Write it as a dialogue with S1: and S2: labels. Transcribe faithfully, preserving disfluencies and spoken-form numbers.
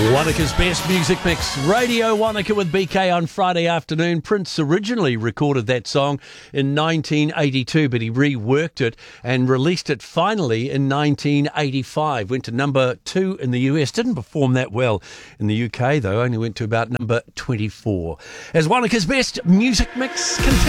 S1: Wannaka's Best Music Mix. Radio Wannaka with B K on Friday afternoon. Prince originally recorded that song in nineteen eighty-two, but he reworked it and released it finally in nineteen eighty-five. Went to number two in the U S. Didn't perform that well in the U K, though. Only went to about number twenty-four. As Wannaka's Best Music Mix continues.